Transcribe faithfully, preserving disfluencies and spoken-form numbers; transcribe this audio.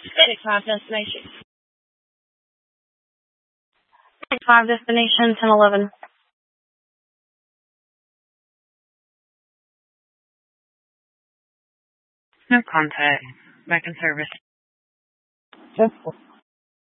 Medic five destination. Medic five destination ten eleven. No contact. Back in service. Just